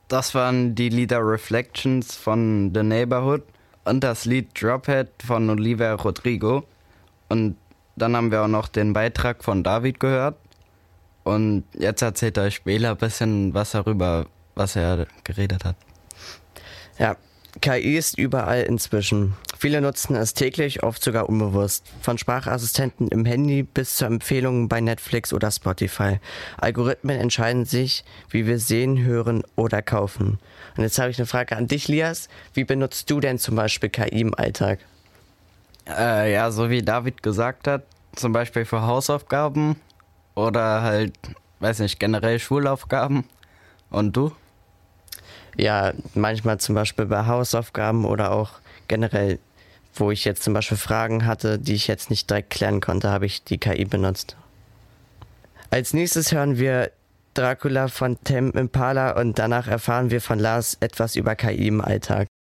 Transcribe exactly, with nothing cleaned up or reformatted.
Das waren die Lieder Reflections von The Neighborhood und das Lied Drophead von Olivia Rodrigo. Und dann haben wir auch noch den Beitrag von David gehört. Und jetzt erzählt euch Bela ein bisschen was darüber, was er geredet hat. Ja, K I ist überall inzwischen. Viele nutzen es täglich, oft sogar unbewusst. Von Sprachassistenten im Handy bis zu Empfehlungen bei Netflix oder Spotify. Algorithmen entscheiden sich, wie wir sehen, hören oder kaufen. Und jetzt habe ich eine Frage an dich, Lias. Wie benutzt du denn zum Beispiel K I im Alltag? Äh, ja, so wie David gesagt hat, zum Beispiel für Hausaufgaben oder halt, weiß nicht, generell Schulaufgaben. Und du? Ja, manchmal zum Beispiel bei Hausaufgaben oder auch generell, wo ich jetzt zum Beispiel Fragen hatte, die ich jetzt nicht direkt klären konnte, habe ich die K I benutzt. Als nächstes hören wir Dracula von Tame Impala und danach erfahren wir von Lars etwas über K I im Alltag.